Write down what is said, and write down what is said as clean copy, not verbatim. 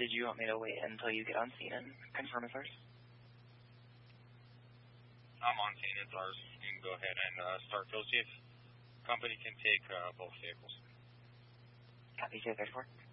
did you want me to wait until you get on scene and confirm it's ours? I'm on scene, it's ours. You can go ahead and start field, see if company can take both vehicles. Copy, 234.